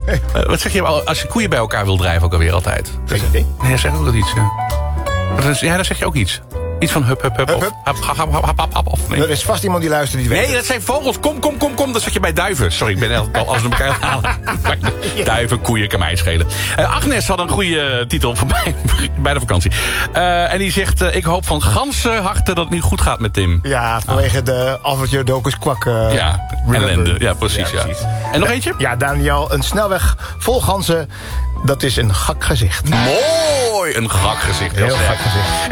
Wat zeg je als je koeien bij elkaar wil drijven ook alweer altijd? Geen idee. Nee, zeg ook dat iets. Ja, dan zeg je ook iets. Iets van hup, hup, hup. Of hap. Of nee. Er is vast iemand die luistert die weet. Nee, dat zijn vogels. Kom. Dat zet je bij duiven. Sorry, ik ben al als we elkaar halen. Duiven, koeien, kan mij schelen. Agnes had een goede titel voor mij bij de vakantie. En die zegt, ik hoop van ganse harte dat het nu goed gaat met Tim. Ja, vanwege de Alfredje Dokus kwak. Ellende. Ja, precies. Ja. En nog eentje? Ja, Daniel, een snelweg vol ganzen. Dat is een gak gezicht. Mooi, een gak gezicht. Heel gak gezicht.